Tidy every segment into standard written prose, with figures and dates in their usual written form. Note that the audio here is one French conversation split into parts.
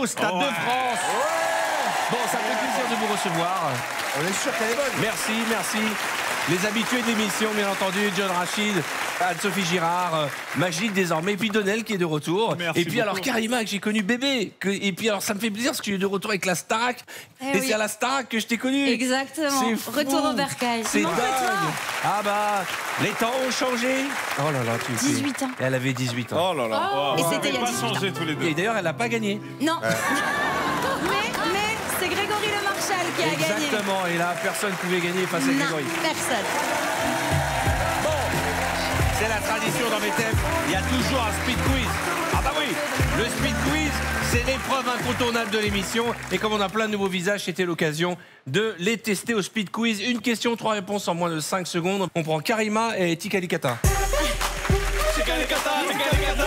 au Stade de France. Bon, ça fait plaisir de vous recevoir. On est sûr qu'elle est bonne. Merci, merci. Les habitués de l'émission, bien entendu, John Rachid, Anne-Sophie Girard, Magid désormais, et puis Donnel qui est de retour. Merci et puis alors Karima, que j'ai connu bébé. Et puis alors ça me fait plaisir parce que tu es de retour avec la Starac. Et oui. c'est à la Starac que je t'ai connu. Exactement. C'est fou. Retour au bercail. C'est Il manque dingue. que toi. Ah bah, les temps ont changé. Oh là là, tu 18 ans. Elle avait 18 ans. Oh là là. Oh. Et Vous c'était il y a n'avez pas 18 ans. changé tous les deux. Et d'ailleurs, elle n'a pas gagné. Non. Mais c'est Grégory Le Marchal qui a gagné. Exactement. Et là, personne ne pouvait gagner face à Non, Grégory. personne. C'est la tradition dans mes thèmes. Il y a toujours un speed quiz. Ah bah oui, le speed quiz, c'est l'épreuve incontournable de l'émission. Et comme on a plein de nouveaux visages, c'était l'occasion de les tester au speed quiz. Une question, 3 réponses en moins de 5 secondes. On prend Karima et Tikalikata. Tikalikata, Tikalikata.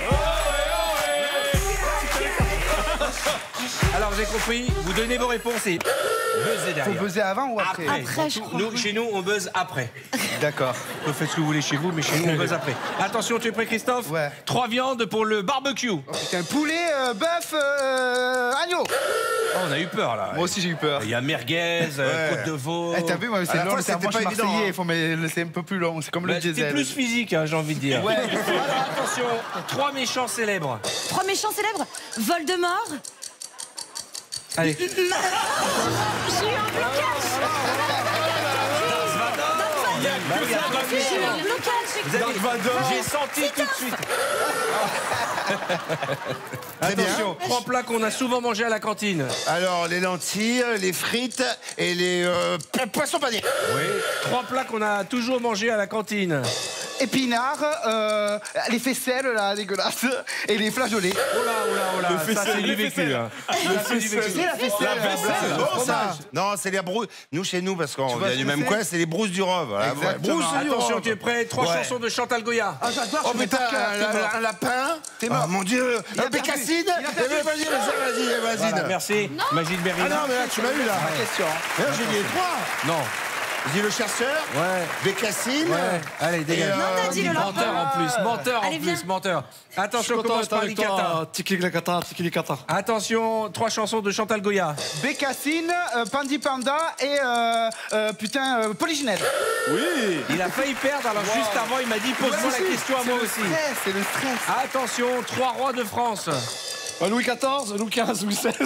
Alors vous avez compris, vous donnez vos réponses et buzzez derrière. Faut buzzer avant ou après? Après, je crois. Chez nous, on buzz après. D'accord. Vous faites ce que vous voulez chez vous, mais chez nous, on buzz après. Attention, tu es prêt, Christophe? Ouais. 3 viandes pour le barbecue. Oh, C'est un poulet, bœuf, agneau. on a eu peur là. Moi aussi j'ai eu peur. Il y a merguez, côte de veau. Eh, t'as vu, moi, c'est la long, fois, c'est un c'était manche pas évident, marseillais, hein. il faut me laisser un peu plus long, c'est comme le Bah, C'était diesel. plus physique, hein, j'ai envie de dire. Ouais. Alors attention, 3 méchants célèbres. 3 méchants célèbres. Voldemort. Allez. J'ai eu un blocage. J'ai eu un blocage. Vous avez- J'ai senti tout de suite. Attention, 3 plats qu'on a souvent mangés à la cantine. Alors, les lentilles, les frites et les poissons panés. Oui. 3 plats qu'on a toujours mangés à la cantine. Épinards, les faisselles là, dégueulasses, et les flageolets. Oh là, oh là, oh là. Ça, c'est du vécu. Hein. Ça, c'est du vécu. C'est la faisselle, Oh, ça. Non, c'est les brousses. Nous, chez nous, parce qu'on vois vient ce du que même c'est coin, c'est les brousses du Rhum. Voilà. Exactement. Brousses du Attention, Rhum. tu es prêt? 3 Ouais. chansons de Chantal Goya. Ah, j'adore, Oh je mets putain, par cœur, t'es mort. un lapin. T'es mort. Oh, mon Dieu. Il a perdu. Bécassine. Il a perdu. Eh ben, vas-y. Voilà, merci. Magid Ah Berry. non, mais là, tu m'as eu là. Ma question. Mais là, j'ai dit les 3. Non. J'ai dit le chasseur, Ouais. Bécassine. Ouais. Allez, dégage. Et, Non, t'as dit le Menteur lapin. en plus, menteur en Allez, viens. plus, menteur. Attention, on commence par Likata. Tikalikata, Tikalikata. Attention, 3 chansons de Chantal Goya. Bécassine, Pandi Panda et Polyginelle. Oui. Il a failli perdre, alors juste avant, il m'a dit pose-moi la question à moi aussi. C'est le stress. Attention, 3 rois de France. Louis XIV, Louis XV, Louis XVI.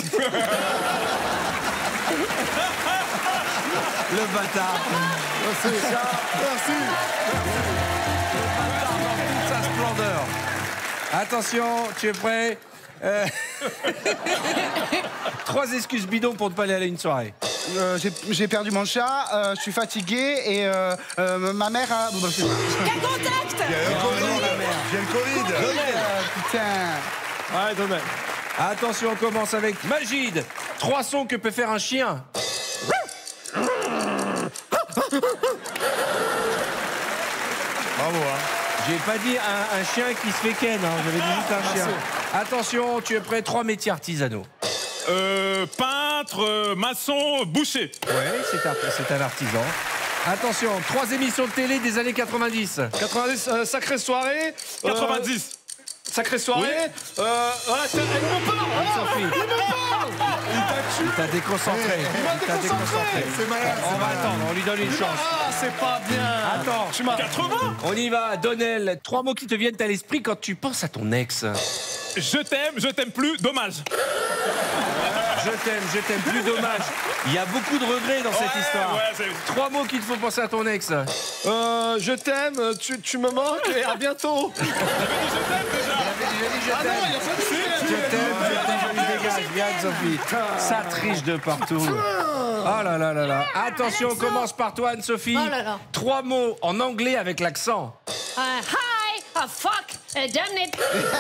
Le bâtard. Merci. Merci. Le bâtard dans toute sa splendeur. Attention, tu es prêt? 3 excuses bidons pour ne pas aller à une soirée. J'ai perdu mon chat, je suis fatigué et ma mère a... Bon, Quel contact. J'ai le Covid. putain. Ouais, dommage. Attention, on commence avec Magid. 3 sons que peut faire un chien. Bravo, hein. J'ai pas dit un chien qui se fait ken, hein. J'avais dit juste un chien. Attention, tu es prêt? 3 métiers artisanaux. Peintre, maçon, boucher. Oui, c'est un artisan. Attention, 3 émissions de télé des années 90. 90, sacrée soirée. 90. Sacrée soirée. Oui. Voilà, il me parle. Sophie. Il t'a déconcentré. Il t'a déconcentré. C'est malade. On va attendre, on lui donne une chance. Ah, c'est pas bien. Attends, Tu m'as 80. on y va. Donnel, 3 mots qui te viennent à l'esprit quand tu penses à ton ex. Je t'aime plus, dommage. Je t'aime plus, dommage. Il y a beaucoup de regrets dans cette histoire. Ouais, 3 mots qu'il te faut penser à ton ex. Je t'aime, tu me manques et à bientôt. Je t'aime, dégage, viens Sophie. Ça triche de partout. Oh là là là là. Attention, on commence par toi Anne-Sophie. Oh là là. 3 mots en anglais avec l'accent. Hi, fuck, damn it.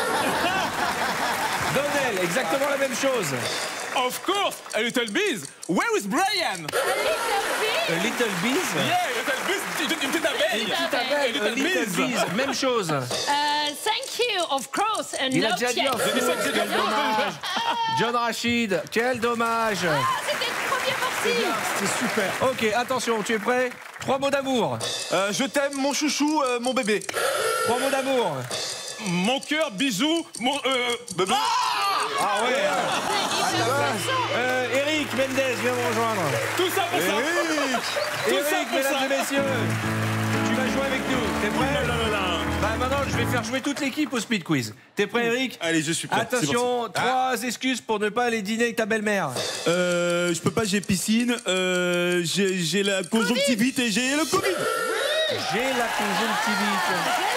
Donnel, exactement la même chose. Of course, a little biz. Where is Brian? A little bees. Yeah, a little biz. Une petite abeille. Petite abeille, a little bees. Même chose. Thank you, of course. Il a déjà dit en J'ai dit ça, j'ai dit quel dommage. John Rachid, quel dommage. C'était une première partie. C'est super. Ok, attention, tu es prêt? 3 mots d'amour. Je t'aime, mon chouchou, mon bébé. 3 mots d'amour. Mon cœur, bisous, mon... bébé. Ah ouais. Mendes, viens me rejoindre. Tout ça pour ça. Tout ça Eric, pour mesdames ça. et messieurs, tu vas jouer avec nous. T'es prêt? Ouh là là là. Bah maintenant, je vais faire jouer toute l'équipe au speed quiz. T'es prêt, Eric? Allez, je suis prêt. Attention, 3 excuses pour ne pas aller dîner avec ta belle-mère. Je peux pas, j'ai piscine, j'ai la conjonctivite et j'ai le Covid. J'ai la conjonctivite.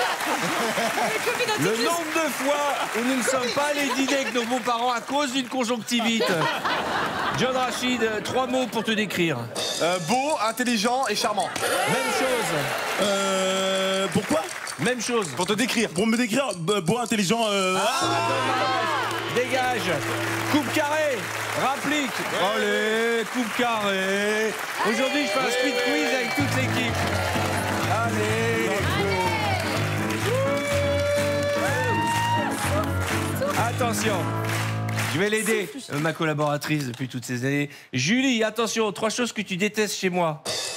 Le nombre de fois où nous ne sommes pas allés dîner avec nos beaux-parents à cause d'une conjonctivite. John Rachid, 3 mots pour te décrire. Beau, intelligent et charmant. Même chose. Pourquoi? Même chose. Pour te décrire. Pour me décrire, beau, intelligent. Dégage. Coupe carré. Rapplique. Allez, coupe carré. Aujourd'hui, je fais un speed quiz avec toute l'équipe. Allez. Attention. Je vais l'aider, ma collaboratrice depuis toutes ces années. Julie, attention, 3 choses que tu détestes chez moi.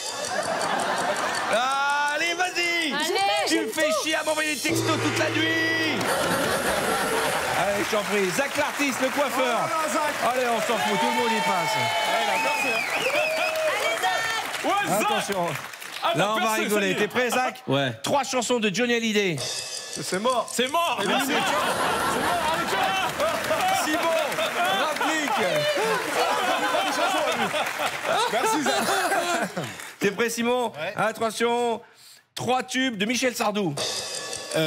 Allez, vas-y. Tu me fais chier à m'envoyer des textos toute la nuit. Allez, je t'en prie. Zach l'artiste, le coiffeur. Allez, on s'en fout, tout le monde y passe. Ouais, Zach. Attention. Ah, Là, on t'as va percé, rigoler. ça y est. T'es prêt, Zach? Ouais. 3 chansons de Johnny Hallyday. C'est mort. C'est mort. Simon, rapplique. Merci, Zach. T'es prêt, Simon? Attention. 3 tubes de Michel Sardou. Quoi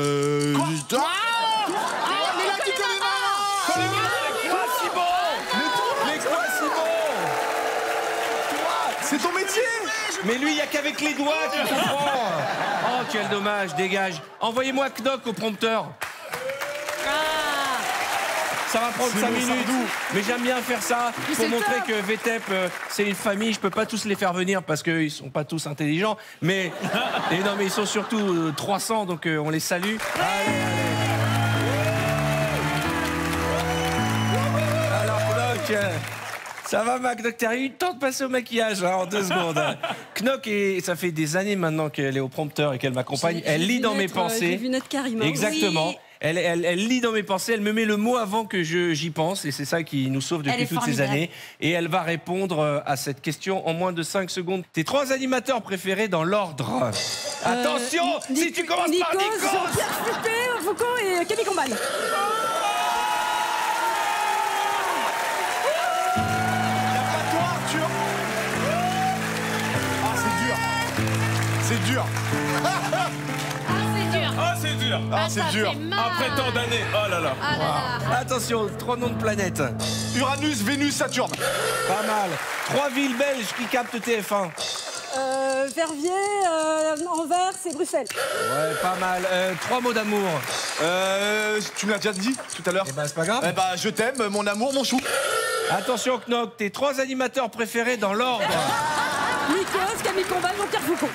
Mais quoi, Simon? C'est ton métier. Mais lui, il n'y a qu'avec les doigts qu'il comprend. Oh, quel dommage, dégage. Envoyez-moi Knock au prompteur. Ça va prendre 5 minutes. Mais j'aime bien faire ça pour montrer que VTEP, c'est une famille. Je peux pas tous les faire venir parce qu'ils sont pas tous intelligents. Mais, et non, mais ils sont surtout 300, donc on les salue. Allez, allez. Alors, Knock, ça va, Mac? Knock, t'as eu le temps de passer au maquillage hein, en 2 secondes. Knock, et ça fait des années maintenant qu'elle est au prompteur et qu'elle m'accompagne. Elle lit dans mes pensées. J'ai vu notre Karima. Exactement. Oui. Elle lit dans mes pensées, elle me met le mot avant que j'y pense, et c'est ça qui nous sauve Elle depuis est toutes ces formidable. années. Et elle va répondre à cette question en moins de 5 secondes. Tes 3 animateurs préférés dans l'ordre. Attention, si tu commences par Nikos. Jean-Pierre Flippé, Foucault et Camille Combal. C'est dur. Ah, c'est dur. Ah, ça c'est dur. fait mal. Après tant d'années. Oh là là. Ah là là. Attention, 3 noms de planètes. Uranus, Vénus, Saturne. Pas mal. 3 villes belges qui captent TF1. Verviers, Anvers et Bruxelles. Ouais, pas mal. 3 mots d'amour. Tu me l'as déjà dit tout à l'heure. Eh ben, c'est pas grave. Eh ben, je t'aime, mon amour, mon chou. Attention, Knock, tes 3 animateurs préférés dans l'ordre. Nikos, Camille Combal, Jean-Pierre Foucault.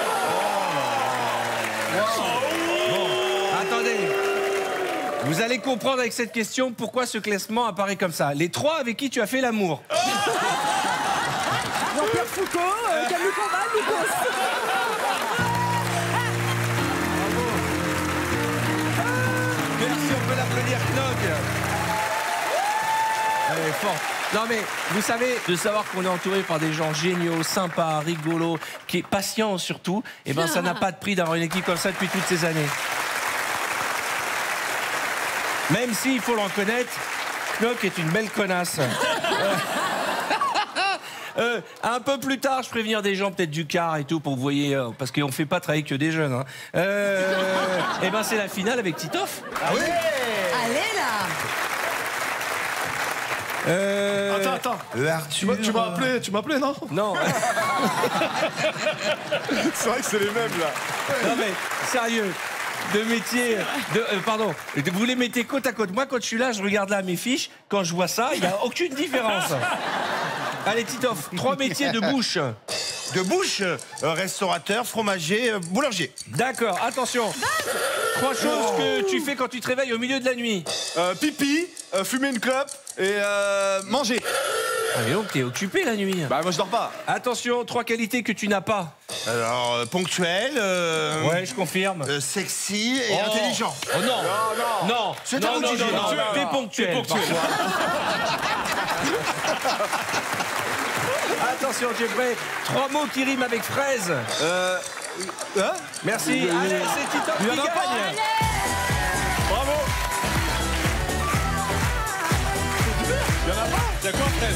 Attendez. Vous allez comprendre avec cette question pourquoi ce classement apparaît comme ça. Les 3 avec qui tu as fait l'amour. Jean-Pierre Foucault, Camille Combal, Nikos. Merci, on peut l'applaudir, Knock. Elle est forte. Non mais, vous savez, de savoir qu'on est entouré par des gens géniaux, sympas, rigolos, qui est patients surtout, et ben ça n'a pas de prix d'avoir une équipe comme ça depuis toutes ces années. Même si, il faut le reconnaître, Knock est une belle connasse. Un peu plus tard, je ferai venir des gens peut-être du car et tout pour que vous voyez, parce qu'on fait pas travailler que des jeunes. Hein. Et ben c'est la finale avec Titoff. Ah oui. Allez là. Attends. Arthur. Tu m'as appelé, non? Non. C'est vrai que c'est les mêmes, là. Non mais, sérieux. De métier, pardon, vous les mettez côte à côte. Moi, quand je suis là, je regarde là mes fiches. Quand je vois ça, il n'y a aucune différence. Allez, Titoff, 3 métiers de bouche. De bouche, restaurateur, fromager, boulanger. D'accord, attention. 3 choses que tu fais quand tu te réveilles au milieu de la nuit. Pipi, fumer une clope et manger. Ah mais donc, t'es occupé la nuit. Bah, moi, je dors pas. Attention, 3 qualités que tu n'as pas. Alors, ponctuel, Ouais, je confirme. sexy et intelligent. Oh non. Non. C'est à vous de juger. T'es ponctuel. T'es ponctuel. parfois. Attention, tu es prêt? 3 mots qui riment avec fraise. Hein? Merci. Allez, c'est Titoff qui Il y en a gagne. pas. Bravo. Il y en a pas. Il y a quoi, fraise?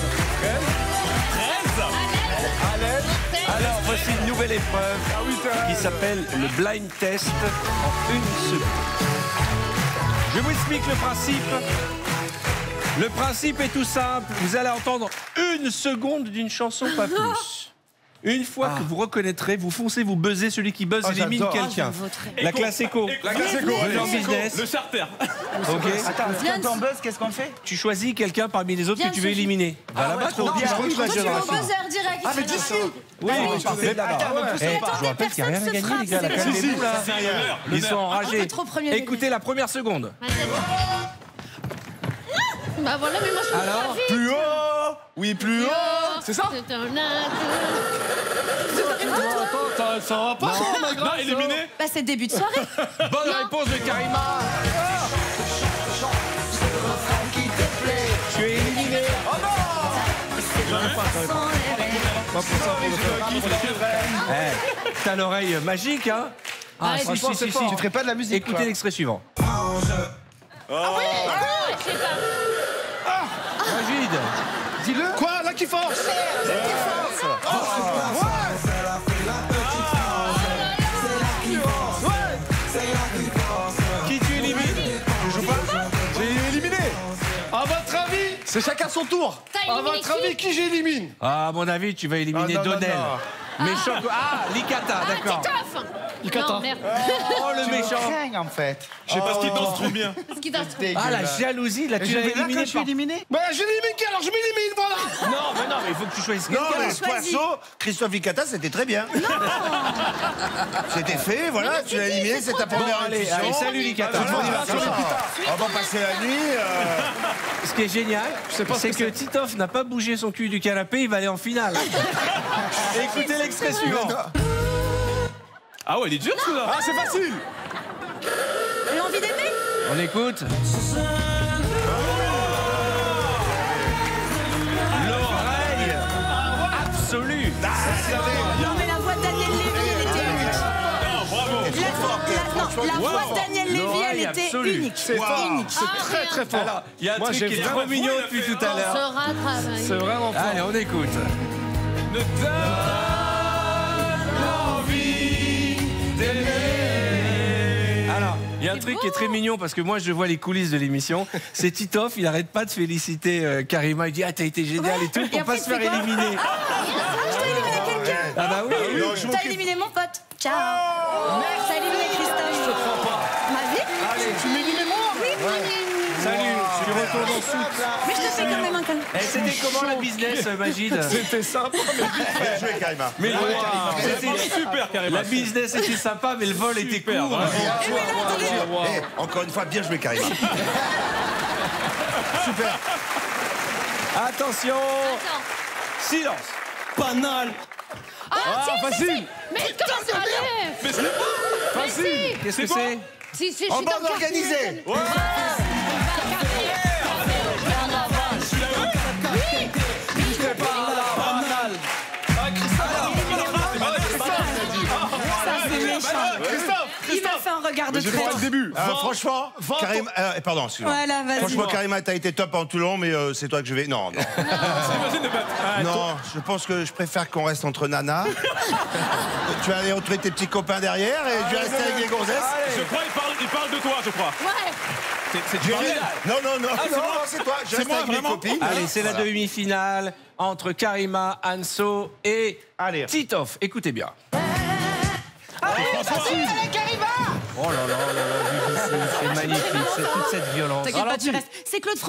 Alors, voici une nouvelle épreuve qui s'appelle le blind test en 1 seconde. Je vous explique le principe. Le principe est tout simple. Vous allez entendre 1 seconde d'une chanson, pas plus. Une fois que vous reconnaîtrez, vous foncez, vous buzzez. Celui qui buzz élimine j'adore. quelqu'un. La classe éco. La classe éco. En business. Le charter. Ok. Attends, quand on buzz, qu'est-ce qu'on fait? Tu choisis quelqu'un parmi les autres Viens, que tu veux Sophie. éliminer. Va là-bas, toi. bien. Je crois que tu vas Toi, gérer tu la vas chose. Buzzer direct. Ah, mais d'ici! Oui, Attends, mais là-bas. mais Eh, je vous rappelle qu'il n'y a rien à gagner, les gars. La personne se calmez-vous, là. Ils sont Un enragés. peu trop premier degré. Écoutez la première seconde. Bah voilà, mais moi je Alors, pas vite. Plus haut. Oui, plus haut. C'est ça? C'est un Ça va pas. Non, éliminé. Bah, c'est le début de soirée. bonne réponse de Karima. Tu es éliminé. T'as l'oreille magique, hein? Ah, si, si, si, si. Tu ferais pas de la musique, Écoutez quoi. l'extrait suivant. je sais pas. Magide. Dis-le. Quoi, là qui force? Qui tu élimines? J'ai éliminé. À votre avis, c'est chacun son tour. T'as À éliminé votre avis, qui j'élimine? Ah, à mon avis, tu vas éliminer Ah, non, non, Donnel. non. Méchant. Ah, Licata, d'accord. Titoff. Non, merde. Oh, le méchant. Crains, en fait. Je sais pas ce qu'il danse trop bien. Parce qu'il danse trop. Ah, la jalousie, là, tu l'as éliminé. je suis éliminé. Bah, j'élimine qui alors? Je m'élimine, voilà. Non, mais non, mais il faut que tu choisisses Non, quelqu'un. mais ce poisson, Christophe Licata, c'était très bien. C'était fait, voilà, tu l'as éliminé, c'est ta première allez, intuition. allez, salut, Licata. Voilà, on va passer la nuit. Ce qui est génial, c'est que Titoff n'a pas bougé son cul du canapé, il va aller en finale. Écoutez l'extrait suivant. Ah ouais, il est dur celui-là. Ah, c'est facile. L'envie d'aimer. On écoute. L'oreille absolue. Non, mais la voix de Daniel Lévy, elle était unique. La voix de Daniel Lévy, elle L'oreille était absolue. unique. C'est fort. Unique. C'est très très fort. Alors, il y a un Moi, truc j'ai qui est vraiment trop mignon depuis tout à On l'heure. sera travaillé. C'est vraiment fort. Allez, on écoute. Ne donne l'envie d'aimer. Alors, il y a un truc qui est très mignon parce que moi je vois les coulisses de l'émission. C'est Titoff, il arrête pas de féliciter Karima. Il dit ah t'as été génial et tout Et pour après, pas se tu faire fais quoi éliminer. Je t'ai éliminé quelqu'un. Ah bah oui. T'as éliminé mon pote. Ciao. T'as éliminé Christophe. Ma vie. Tu m'élimines moi? Salut, tu retournes en soute. Mais je te fais quand même un câlin. Eh, c'était comment la business, Magide? C'était sympa. Bien joué, Karima. Mais C'était super, carrément. la business était sympa, mais le vol était court. vraiment. Eh, encore une fois, bien joué, Karima. Super. Attention, Attends. silence. Banal. Ah, si, facile. si. Mais comment ça allait? Mais c'est pas facile. Qu'est-ce que quoi? c'est? Si, je En suis bande dans le quartier. organisée. Ça, c'est méchant. Il m'a fait un regard de J'ai pas le traître. début. Franchement, Karima, pardon, excuse-moi. Voilà, vas-y. Franchement, Karima, t'as été top en tout le long, mais c'est toi que je vais. Non, non. Imagine de battre. Non, je pense que je préfère qu'on reste entre nanas. Tu vas aller retrouver tes petits copains derrière et je vais rester avec les gonzesses. Je crois il parle de toi, je crois. Ouais. C'est du bordel. Non, non, non, non, c'est toi. Je reste moi, avec mes vraiment. copines. Allez, c'est la Voilà. demi-finale entre Karima, Anso et Allez. Titoff. Écoutez bien. Facile. Oh là là, c'est magnifique, c'est toute cette violence. T'inquiète pas, tu restes. C'est Claude